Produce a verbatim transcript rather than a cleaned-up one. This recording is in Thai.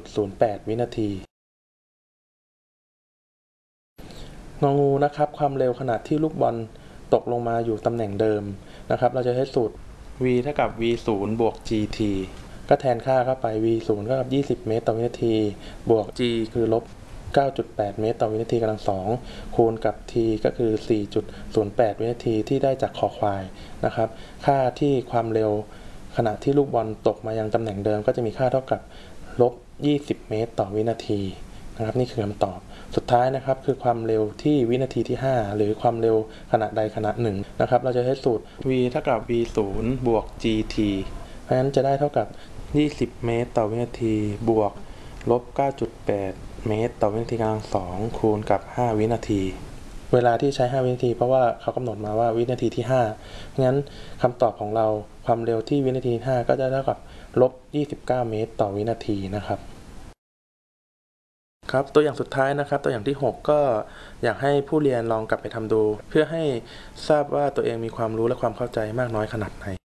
ศูนย์แปด วินาทีงองูนะครับความเร็วขณะที่ลูกบอลตกลงมาอยู่ตำแหน่งเดิมนะครับเราจะใช้สูตร v เท่ากับ v ศูนย์ บวก gt ก็แทนค่าเข้าไป v ศูนย์เท่ากับยี่สิบเมตรต่อวินาทีบวก g คือลบ เก้าจุดแปด เมตรต่อวินาทีกำลังสองคูณกับ t ก็คือ สี่จุดศูนย์แปด วินาทีที่ได้จากคอควายนะครับค่าที่ความเร็วขณะที่ลูกบอลตกมายังตำแหน่งเดิมก็จะมีค่าเท่ากับลบยี่สิบเมตรต่อวินาทีนะครับนี่คือคำตอบสุดท้ายนะครับคือความเร็วที่วินาทีที่ห้าหรือความเร็วขณะใดขณะหนึ่งนะครับเราจะใช้สูตร v เท่ากับ v ศูนย์ บวก gt เพราะฉะนั้นจะได้เท่ากับยี่สิบเมตรต่อวินาทีบวกลบ เก้าจุดแปด เมตรต่อวินาทีกำลังสองคูณกับห้าวินาทีเวลาที่ใช้ห้าวินาทีเพราะว่าเขากำหนดมาว่าวินาทีที่ห้างั้นคำตอบของเราความเร็วที่วินาทีที่ห้าก็จะเท่ากับลบยี่สิบเก้าเมตรต่อวินาทีนะครับครับตัวอย่างสุดท้ายนะครับตัวอย่างที่หกก็อยากให้ผู้เรียนลองกลับไปทำดูเพื่อให้ทราบว่าตัวเองมีความรู้และความเข้าใจมากน้อยขนาดไหน